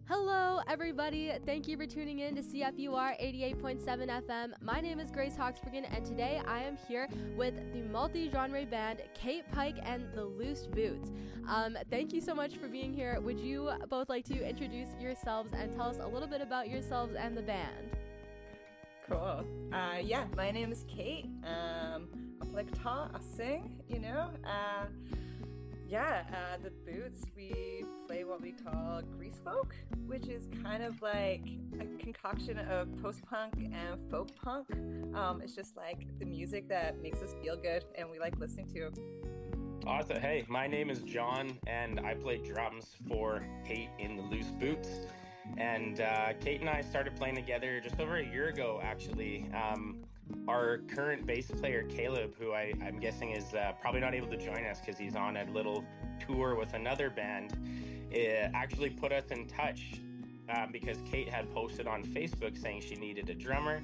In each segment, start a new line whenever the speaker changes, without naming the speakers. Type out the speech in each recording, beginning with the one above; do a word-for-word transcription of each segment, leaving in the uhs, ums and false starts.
Hello, everybody. Thank you for tuning in to C F U R eighty-eight point seven F M. My name is Grace Hawksbergen, and today I am here with the multi-genre band Kate Pike and the Loose Boots. Um, thank you so much for being here. Would you both like to introduce yourselves and tell us a little bit about yourselves and the band?
Cool. Uh, yeah, my name is Kate. Um, I play guitar, I sing, you know. Uh, yeah, uh, the Boots, we play what we call grease folk, which is kind of like a concoction of post-punk and folk punk. Um, it's just like the music that makes us feel good and we like listening to.
Awesome. Hey, my name is John, and I play drums for Kate in the Loose Boots. And uh, Kate and I started playing together just over a year ago, actually. Um, our current bass player, Caleb, who I, I'm guessing is uh, probably not able to join us because he's on a little tour with another band, it actually put us in touch uh, because Kate had posted on Facebook saying she needed a drummer.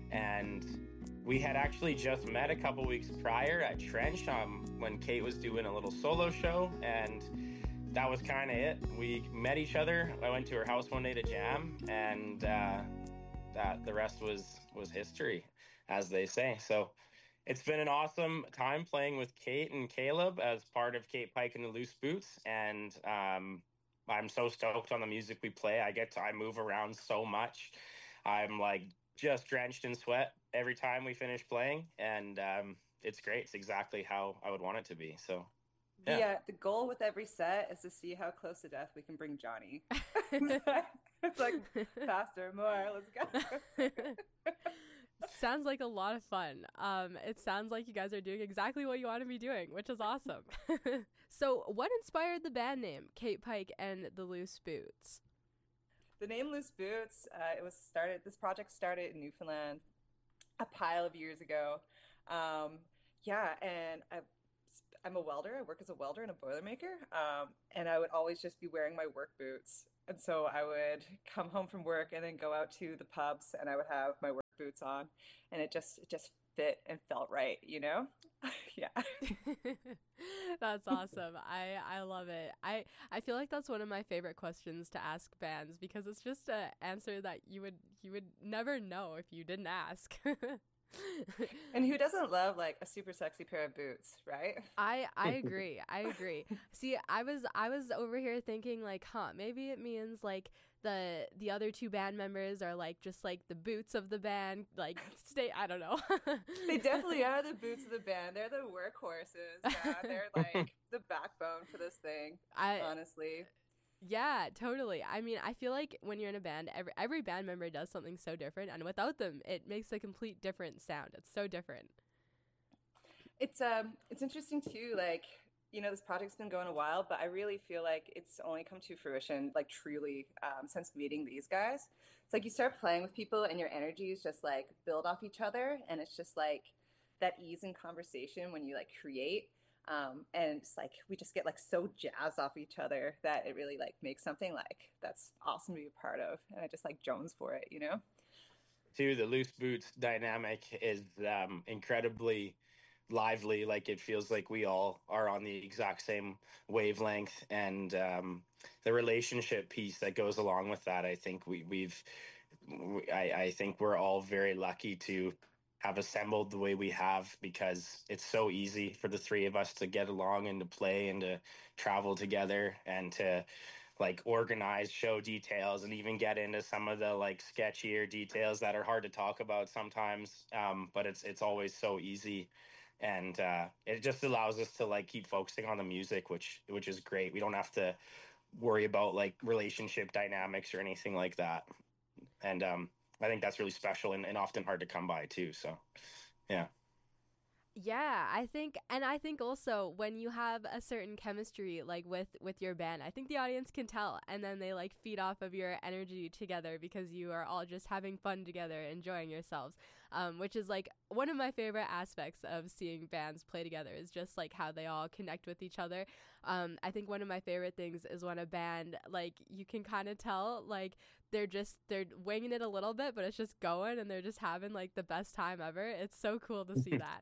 And we had actually just met a couple weeks prior at Trench um, when Kate was doing a little solo show, and that was kind of it. We met each other. I went to her house one day to jam, and uh, that the rest was was history, as they say. So it's been an awesome time playing with Kate and Caleb as part of Kate Pike and the Loose Boots, and um, I'm so stoked on the music we play. I get to I move around so much. I'm like just drenched in sweat every time we finish playing, and um, it's great. It's exactly how I would want it to be. So.
Yeah.
Yeah.
The, uh, the goal with every set is to see how close to death we can bring Johnny. It's like faster, more, let's go.
Sounds like a lot of fun. Um, it sounds like you guys are doing exactly what you want to be doing, which is awesome. So what inspired the band name, Kate Pike and the Loose Boots?
The name Loose Boots, uh, it was started, this project started in Newfoundland a pile of years ago. Um, yeah, and I I'm a welder. I work as a welder and a boilermaker. Um, and I would always just be wearing my work boots. And so I would come home from work and then go out to the pubs and I would have my work boots on. And it just it just fit and felt right, you know? Yeah.
That's awesome. I I love it. I I feel like that's one of my favorite questions to ask bands because it's just an answer that you would you would never know if you didn't ask.
And who doesn't love like a super sexy pair of boots, right?
I I agree. I agree. See, I was I was over here thinking like, huh, maybe it means like the the other two band members are like just like the boots of the band, like stay I don't know.
They definitely are the boots of the band. They're the workhorses. Yeah, they're like the backbone for this thing,
I
honestly.
Yeah, totally. I mean, I feel like when you're in a band, every every band member does something so different, and without them, it makes a complete different sound. It's so different.
It's um it's interesting too, like, you know, this project's been going a while, but I really feel like it's only come to fruition, like truly, um, since meeting these guys. It's like you start playing with people and your energies just like build off each other, and it's just like that ease in conversation when you like create. Um, and it's like we just get like so jazzed off each other that it really like makes something like that's awesome to be a part of. And I just like Jones for it, you know?
Too, the Loose Boots dynamic is um, incredibly lively. Like it feels like we all are on the exact same wavelength, and um, the relationship piece that goes along with that. I think we, we've, we, I, I think we're all very lucky to have assembled the way we have because it's so easy for the three of us to get along and to play and to travel together and to like organize show details and even get into some of the like sketchier details that are hard to talk about sometimes. Um, but it's it's always so easy, and uh, it just allows us to like keep focusing on the music, which which is great. We don't have to worry about like relationship dynamics or anything like that, and um, I think that's really special and, and often hard to come by too. So, yeah.
Yeah, I think, and I think also when you have a certain chemistry, like with, with your band, I think the audience can tell, and then they like feed off of your energy together because you are all just having fun together, enjoying yourselves, um, which is like one of my favorite aspects of seeing bands play together is just like how they all connect with each other. Um, I think one of my favorite things is when a band, like you can kind of tell, like they're just, they're winging it a little bit, but it's just going and they're just having like the best time ever. It's so cool to see that.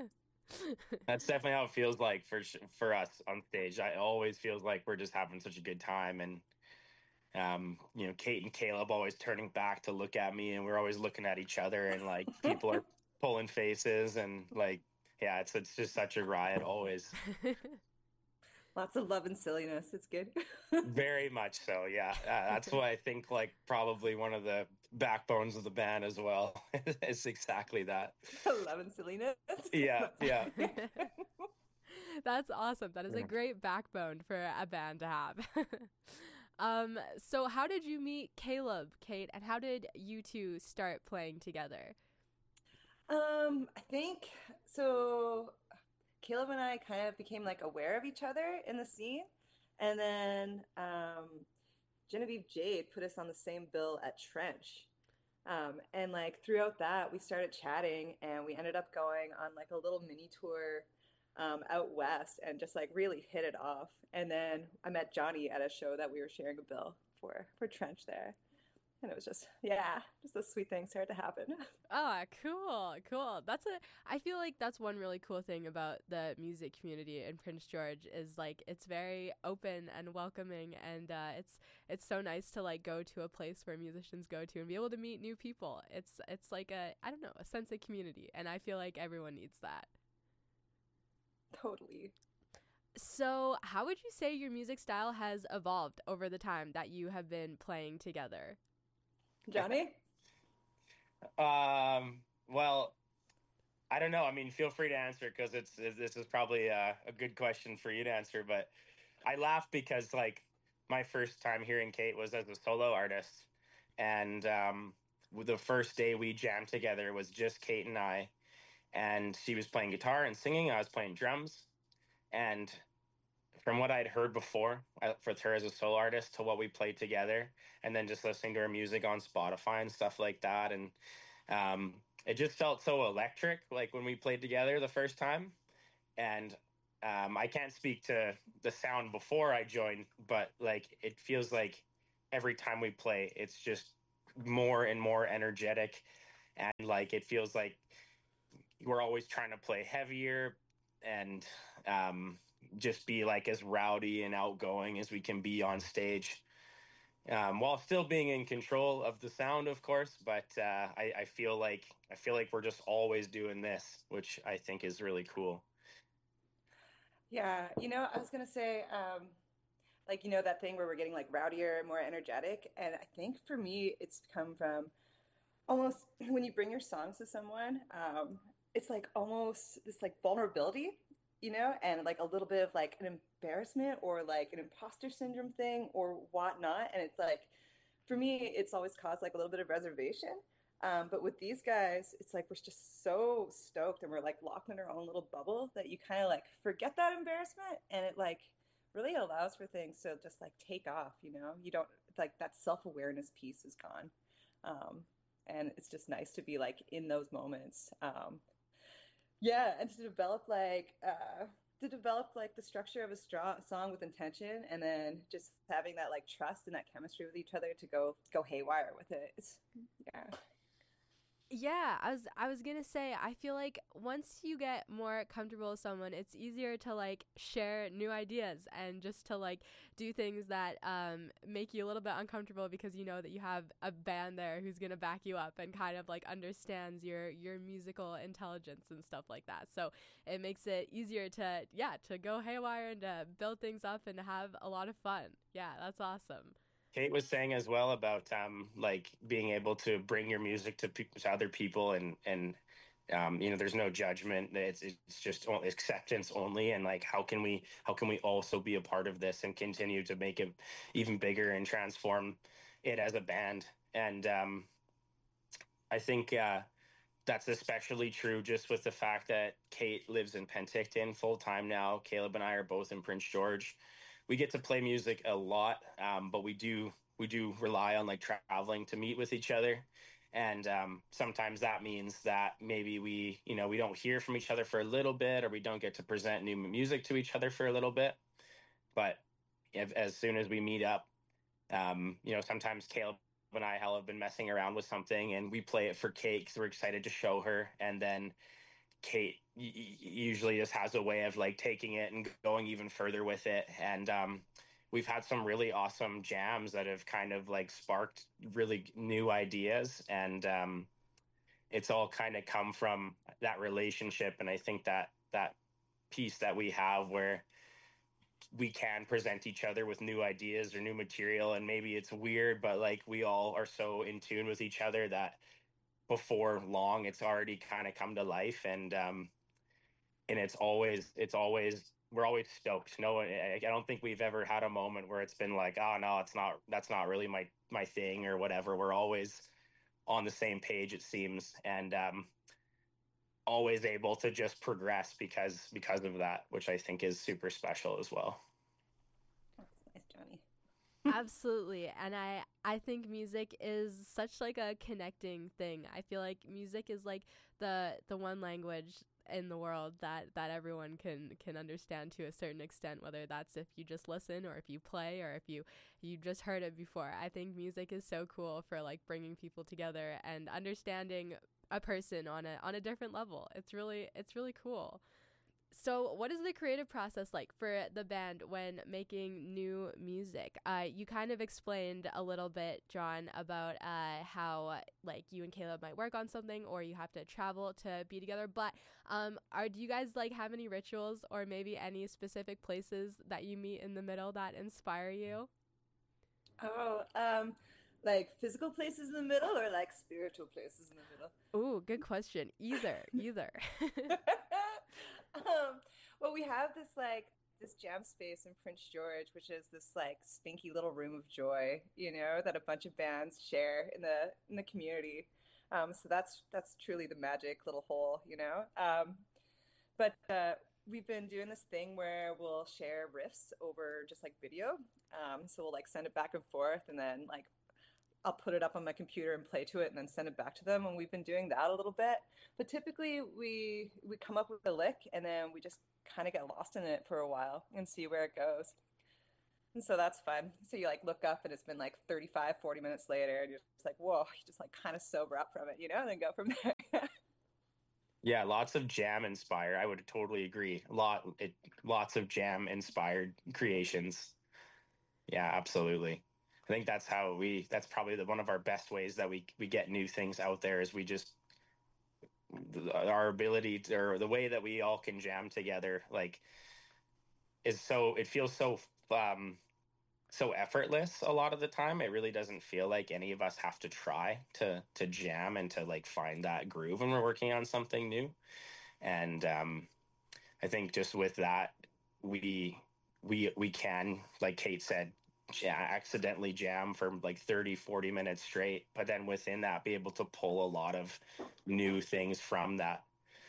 That's definitely how it feels like for for us on stage. I always feels like we're just having such a good time, and um, you know, Kate and Caleb always turning back to look at me, and we're always looking at each other, and like people are pulling faces, and like, yeah, it's it's just such a riot always.
Lots of love and silliness. It's good.
Very much so, yeah. Uh, that's why I think like probably one of the backbones of the band as well is exactly that.
Love and silliness.
Yeah,
That's
yeah.
funny.
That's awesome. That is a great backbone for a band to have. um, so how did you meet Caleb, Kate, and how did you two start playing together?
Um, I think so. Caleb and I kind of became like aware of each other in the scene, and then um, Genevieve Jade put us on the same bill at Trench. Um, and like throughout that, we started chatting, and we ended up going on like a little mini tour um, out west, and just like really hit it off. And then I met Johnny at a show that we were sharing a bill for for Trench there, and it was just yeah, just a sweet thing started to happen.
Ah, cool, cool. That's a, I feel like that's one really cool thing about the music community in Prince George is like it's very open and welcoming, and uh, it's it's so nice to like go to a place where musicians go to and be able to meet new people. It's it's like a, I don't know, a sense of community, and I feel like everyone needs that.
Totally.
So, how would you say your music style has evolved over the time that you have been playing together?
Johnny?
Um, well, I don't know. I mean, feel free to answer because it's this is probably a, a good question for you to answer. But I laugh because like my first time hearing Kate was as a solo artist, and um, the first day we jammed together was just Kate and I, and she was playing guitar and singing. I was playing drums, and from what I'd heard before uh, with her as a solo artist to what we played together, and then just listening to her music on Spotify and stuff like that, and um, it just felt so electric, like when we played together the first time. And um, I can't speak to the sound before I joined, but like it feels like every time we play, it's just more and more energetic, and like it feels like we're always trying to play heavier and um, just be like as rowdy and outgoing as we can be on stage, um, while still being in control of the sound, of course. But uh, I, I feel like I feel like we're just always doing this, which I think is really cool.
Yeah, you know, I was gonna say, um, like, you know, that thing where we're getting like rowdier, more energetic. And I think for me, it's come from almost when you bring your songs to someone, um, it's like almost this like vulnerability, you know, and like a little bit of like an embarrassment or like an imposter syndrome thing or whatnot. And it's like, for me, it's always caused like a little bit of reservation. Um, but with these guys, it's like we're just so stoked and we're like locked in our own little bubble that you kind of like forget that embarrassment, and it like really allows for things to just like take off, you know? You don't like that self-awareness piece is gone. Um, and it's just nice to be like in those moments. Um, yeah, and to develop like uh, to develop like the structure of a strong song with intention, and then just having that like trust and that chemistry with each other to go go haywire with it. It's, yeah.
Yeah, I was I was gonna say I feel like once you get more comfortable with someone, it's easier to like share new ideas and just to like do things that um make you a little bit uncomfortable because you know that you have a band there who's gonna back you up and kind of like understands your your musical intelligence and stuff like that. So it makes it easier to yeah to go haywire and to build things up and to have a lot of fun. Yeah, that's awesome.
Kate was saying as well about um, like being able to bring your music to, pe- to other people, and and um, you know, there's no judgment. It's it's just acceptance only. And like, how can we how can we also be a part of this and continue to make it even bigger and transform it as a band? And um, I think uh, that's especially true just with the fact that Kate lives in Penticton full time now. Caleb and I are both in Prince George. We get to play music a lot, um, but we do we do rely on like traveling to meet with each other, and um, sometimes that means that maybe we you know we don't hear from each other for a little bit, or we don't get to present new music to each other for a little bit. But if, as soon as we meet up, um, you know, sometimes Caleb and I have been messing around with something, and we play it for Kate because we're excited to show her, and then Kate usually just has a way of like taking it and going even further with it. And um, we've had some really awesome jams that have kind of like sparked really new ideas, and um, it's all kind of come from that relationship. And I think that that piece that we have where we can present each other with new ideas or new material, and maybe it's weird, but like we all are so in tune with each other that before long it's already kind of come to life. And um and it's always it's always we're always stoked. No, I, I don't think we've ever had a moment where it's been like, oh no, it's not, that's not really my my thing or whatever. We're always on the same page, it seems, and um always able to just progress because because of that, which I think is super special as well.
That's nice, Johnny.
Absolutely. And I I think music is such like a connecting thing. I feel like music is like the the one language in the world that that everyone can can understand to a certain extent, whether that's if you just listen or if you play or if you you just heard it before. I think music is so cool for like bringing people together and understanding a person on a on a different level. It's really it's really cool. So, what is the creative process like for the band when making new music? Uh, you kind of explained a little bit, John, about uh, how like you and Caleb might work on something, or you have to travel to be together. But um, are do you guys like have any rituals, or maybe any specific places that you meet in the middle that inspire you?
Oh, um, like physical places in the middle or like spiritual places in the middle?
Ooh, good question. Either, either.
um, well, we have this like this jam space in Prince George, which is this like stinky little room of joy, you know, that a bunch of bands share in the in the community. Um, so that's that's truly the magic little hole, you know. Um, but uh, we've been doing this thing where we'll share riffs over just like video. Um, so we'll like send it back and forth, and then like I'll put it up on my computer and play to it and then send it back to them. And we've been doing that a little bit. But typically we we come up with a lick and then we just kind of get lost in it for a while and see where it goes. And so that's fun. So you like look up and it's been like thirty-five, forty minutes later and you're just like, whoa, you just like kind of sober up from it, you know, and then go from there.
Yeah, lots of jam inspired. I would totally agree. A lot it lots of jam inspired creations. Yeah, absolutely. I think that's how we that's probably the, one of our best ways that we we get new things out there is we just our ability to, or the way that we all can jam together like is so it feels so um so effortless a lot of the time. It really doesn't feel like any of us have to try to to jam and to like find that groove when we're working on something new. And um I think just with that we we we can, like Kate said, ja- accidentally jam for like thirty, forty minutes straight, but then within that be able to pull a lot of new things from that.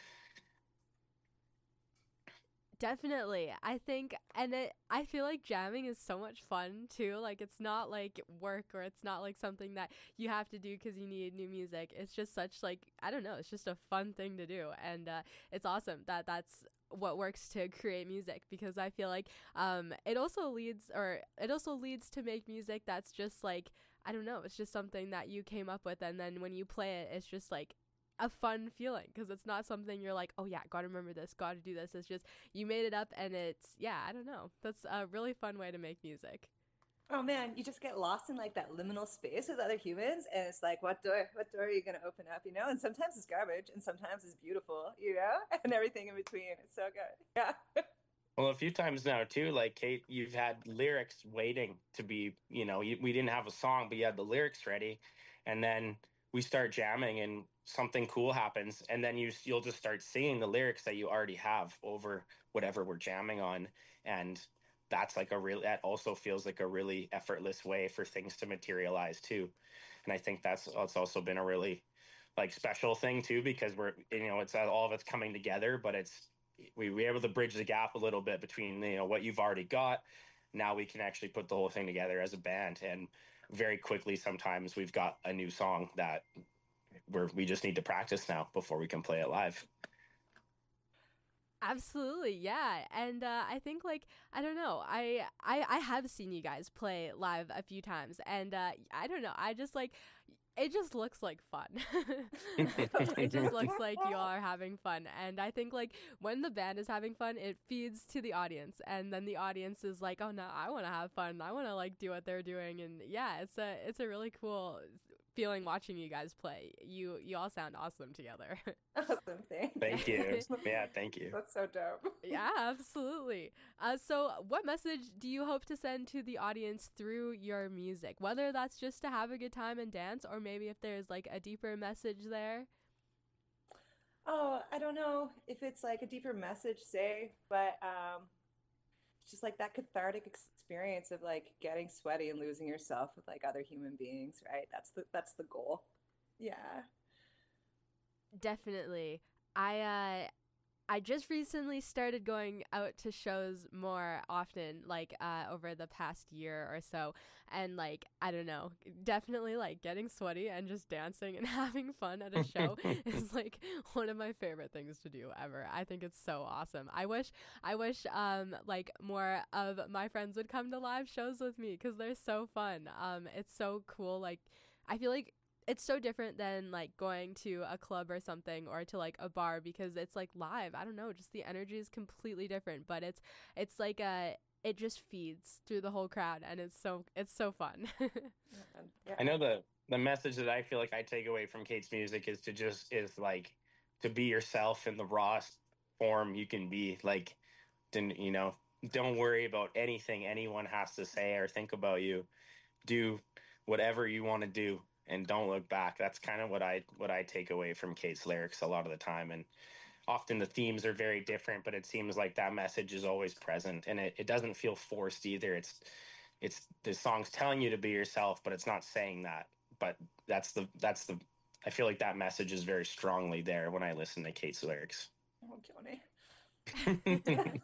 Definitely. I think, and it, I feel like jamming is so much fun too. Like, it's not like work or it's not like something that you have to do because you need new music. It's just such, like, I don't know, it's just a fun thing to do. And uh, it's awesome that that's what works to create music, because I feel like um, it also leads, or it also leads to make music that's just like, I don't know, it's just something that you came up with. And then when you play it, it's just like, a fun feeling, because it's not something you're like, oh yeah, gotta remember this, gotta do this. It's just you made it up, and it's, yeah, I don't know, that's a really fun way to make music.
Oh man, you just get lost in like that liminal space with other humans, and it's like, what door, what door are you gonna open up, you know? And sometimes it's garbage, and sometimes it's beautiful, you know, and everything in between. It's so good. Yeah.
Well, a few times now too, like Kate, you've had lyrics waiting to be, you know, you, we didn't have a song, but you had the lyrics ready, and then we start jamming, and something cool happens, and then you you'll just start singing the lyrics that you already have over whatever we're jamming on, and that's like a real that also feels like a really effortless way for things to materialize too. And I think that's it's also been a really like special thing too, because we're, you know, it's all of it's coming together, but it's we we're able to bridge the gap a little bit between, you know, what you've already got. Now we can actually put the whole thing together as a band, and very quickly sometimes we've got a new song that we're we just need to practice now before we can play it live.
Absolutely, yeah. And uh, I think, like, I don't know, I, I I have seen you guys play live a few times, and uh, I don't know, I just like, it just looks like fun. It just looks like you all are having fun. And I think like when the band is having fun, it feeds to the audience. And then the audience is like, oh no, I want to have fun. I want to like do what they're doing. And yeah, it's a, it's a really cool feeling watching you guys play. You, you all sound awesome together.
Awesome. Thank,
Thank you. Yeah, thank you.
That's so dope.
Yeah, absolutely. Uh, so what message do you hope to send to the audience through your music? Whether that's just to have a good time and dance, or maybe if there's like a deeper message there?
Oh, I don't know if it's like a deeper message, say, but um, it's just like that cathartic experience of like getting sweaty and losing yourself with like other human beings, right? That's the that's the goal. Yeah.
Definitely. I uh I just recently started going out to shows more often, like uh over the past year or so, and like I don't know, definitely like getting sweaty and just dancing and having fun at a show is like one of my favorite things to do ever. I think it's so awesome. I wish I wish um like more of my friends would come to live shows with me because they're so fun. Um it's so cool. Like I feel like it's so different than like going to a club or something or to like a bar because it's like live. I don't know, just the energy is completely different, but it's it's like a it just feeds through the whole crowd and it's so it's so fun.
Yeah.
I know the the message that I feel like I take away from Kate's music is to just is like to be yourself in the rawest form you can be. Like, didn't you know? Don't worry about anything anyone has to say or think about you. Do whatever you want to do and don't look back. That's kind of what I what I take away from Kate's lyrics a lot of the time. And often the themes are very different, but it seems like that message is always present, and it, it doesn't feel forced either. It's it's the song's telling you to be yourself, but it's not saying that. But that's the that's the I feel like that message is very strongly there when I listen to Kate's lyrics.
Oh, Johnny.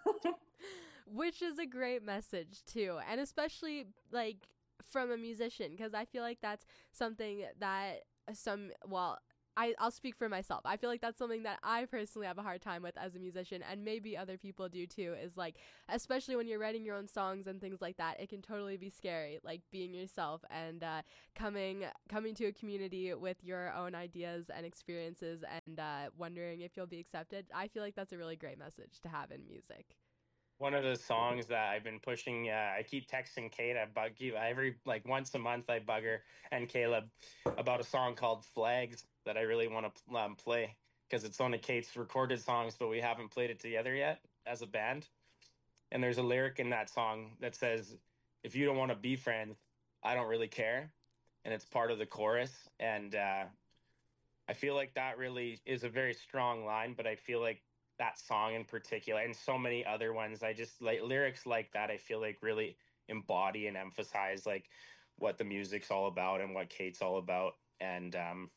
Which is a great message too, and especially like from a musician, because I feel like that's something that some well I, I'll speak for myself. I feel like that's something that I personally have a hard time with as a musician, and maybe other people do too, is like, especially when you're writing your own songs and things like that, it can totally be scary, like being yourself and uh, coming coming to a community with your own ideas and experiences and uh, wondering if you'll be accepted. I feel like that's a really great message to have in music.
One of the songs that I've been pushing, uh, I keep texting Kate. I bug you every like once a month. I bug her and Caleb about a song called "Flags" that I really want to um, play because it's one of Kate's recorded songs, but we haven't played it together yet as a band. And there's a lyric in that song that says, "If you don't want to be friends, I don't really care," and it's part of the chorus. And uh, I feel like that really is a very strong line, but I feel like that song in particular and so many other ones, I just like lyrics like that. I feel like really embody and emphasize like what the music's all about and what Kate's all about. And um,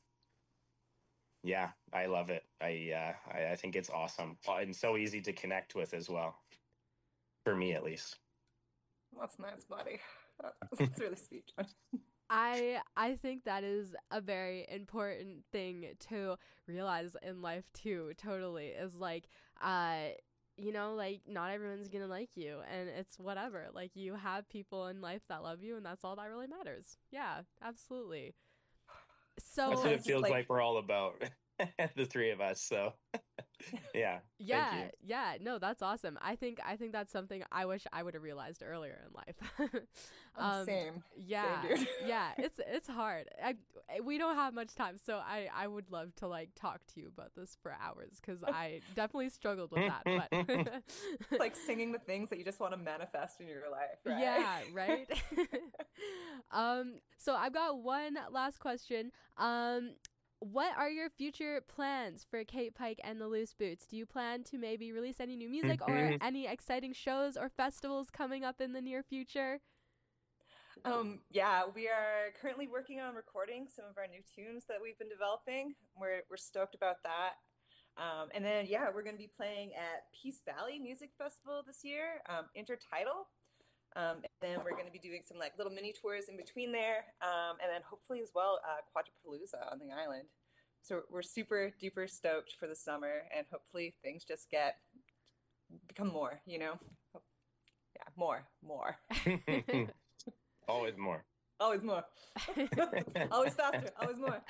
yeah, I love it. I, uh, I I think it's awesome and so easy to connect with as well, for me at least.
That's nice, buddy. That's really sweet, John.
I I think that is a very important thing to realize in life too, totally, is like uh you know, like not everyone's gonna like you and it's whatever. Like you have people in life that love you and that's all that really matters. Yeah, absolutely. So
That's what it
it's
feels
like-
like we're all about. The three of us. So yeah.
yeah,
Thank you.
yeah, no, that's awesome. I think I think that's something I wish I would have realized earlier in life.
Oh, same.
Yeah,
Same, dude.
yeah, it's it's hard. I we don't have much time, so I I would love to like talk to you about this for hours because I definitely struggled with that. But
It's like singing the things that you just want to manifest in your life, right?
yeah, right. um, so I've got one last question. Um. What are your future plans for Kate Pike and the Loose Boots? Do you plan to maybe release any new music or any exciting shows or festivals coming up in the near future?
Um, yeah, we are currently working on recording some of our new tunes that we've been developing. We're we're stoked about that. Um, and then yeah, we're going to be playing at Peace Valley Music Festival this year, um, Intertidal. Um, and then we're going to be doing some like little mini tours in between there, um, and then hopefully as well uh, Quadripalooza on the island. So we're super duper stoked for the summer, and hopefully things just get become more, you know. Yeah, more, more.
Always more.
Always more. Always faster. Always more.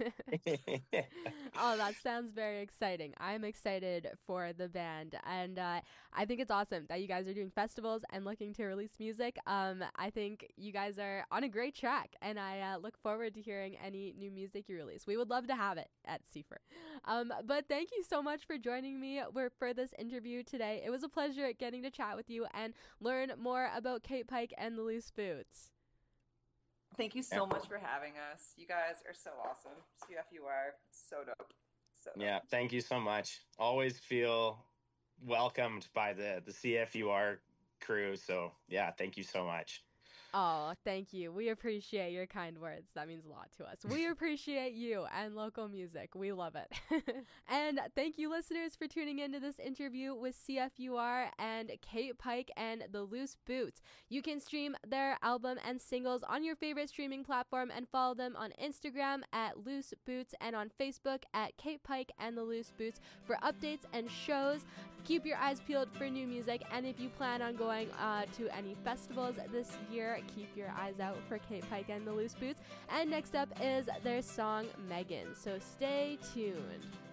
Oh, that sounds very exciting. I'm excited for the band, and uh, I think it's awesome that you guys are doing festivals and looking to release music. Um, I think you guys are on a great track, and I uh, look forward to hearing any new music you release. We would love to have it at Seifer. Um, but thank you so much for joining me for this interview today. It was a pleasure getting to chat with you and learn more about Kate Pike and the Loose Boots.
Thank you so much for having us. You guys are so awesome. C F U R, so dope. So dope.
Yeah, thank you so much. Always feel welcomed by the, the C F U R crew. So yeah, thank you so much.
Oh, thank you. We appreciate your kind words. That means a lot to us. We appreciate you and local music. We love it. And thank you, listeners, for tuning into this interview with C F U R and Kate Pike and the Loose Boots. You can stream their album and singles on your favorite streaming platform and follow them on Instagram at Loose Boots and on Facebook at Kate Pike and the Loose Boots for updates and shows. Keep your eyes peeled for new music, and if you plan on going uh, to any festivals this year, keep your eyes out for Kate Pike and the Loose Boots. And next up is their song Megan, so stay tuned.